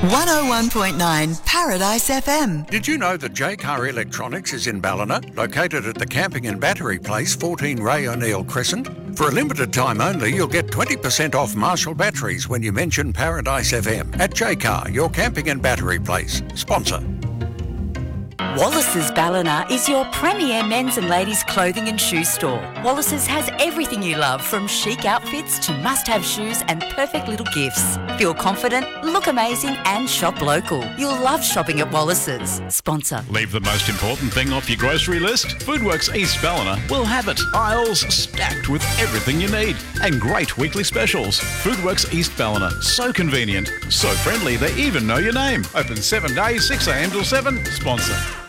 101.9 Paradise FM. Did you know that J-Car Electronics is in Ballina, located at the Camping and Battery Place, 14 Ray O'Neill Crescent? For a limited time only, you'll get 20% off Marshall batteries when you mention Paradise FM at J-Car, your camping and battery place. Sponsor. Wallace's Ballina is your premier men's and ladies' clothing and shoe store. Wallace's has everything you love, from chic outfits to must-have shoes and perfect little gifts. Feel confident, look amazing and shop local. You'll love shopping at Wallace's. Sponsor. Leave the most important thing off your grocery list. Foodworks East Ballina will have it. Aisles stacked with everything you need and great weekly specials. Foodworks East Ballina. So convenient, so friendly, they even know your name. Open 7 days, 6 a.m. till 7. Sponsor.